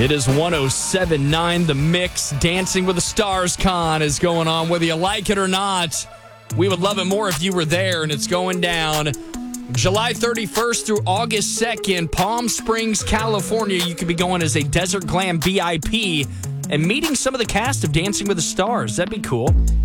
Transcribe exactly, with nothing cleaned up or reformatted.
It is one oh seven point nine The Mix. Dancing with the Stars Con is going on, whether you like it or not. We would love it more if you were there, and it's going down July thirty-first through August second, Palm Springs, California. You could be going as a Desert Glam V I P and meeting some of the cast of Dancing with the Stars. That'd be cool.